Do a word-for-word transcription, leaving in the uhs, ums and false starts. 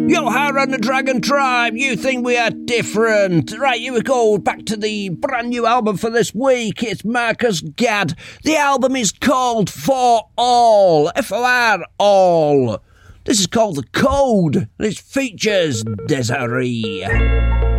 Yo, Hara and the Dragon Tribe, you think we are different? Right, you were called back to the brand new album for this week. It's Marcus Gadd. The album is called For All, F O R All. This is called The Code, and it features Desiree.